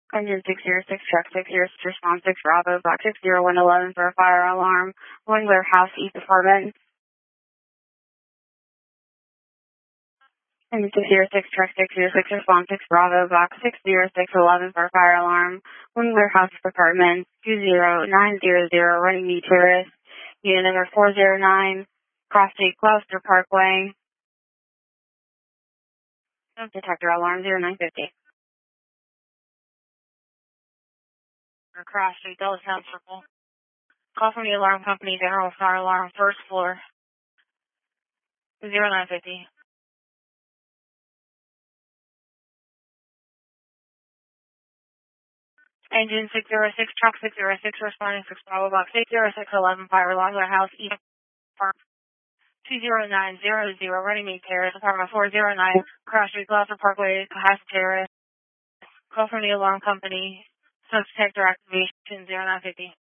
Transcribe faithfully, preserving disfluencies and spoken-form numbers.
Engine six zero six, truck six zero six, response six, Bravo, box six zero one eleven for a fire alarm, Wingler House East Apartment. Engine six zero six, truck six zero six, response six, Bravo, box six zero six eleven for a fire alarm, Wingler House Apartment, two zero nine zero zero, Runnymede Terrace, unit number four zero nine, Cross Street, Gloucester Parkway. Detector alarm zero nine fifty. Cross Street, Dulles Town Circle. Call from the alarm company, general fire alarm, first floor, zero nine fifty. Engine six zero six, truck six zero six, responding six, Bravo box six zero six eleven, fire alarm, warehouse, East Farm, two zero nine zero zero, Runnymede Terrace, apartment four zero nine, Cross Street, Gloucester Parkway, Cohasset Terrace. Call from the alarm company, smoke detector activation, zero nine fifty.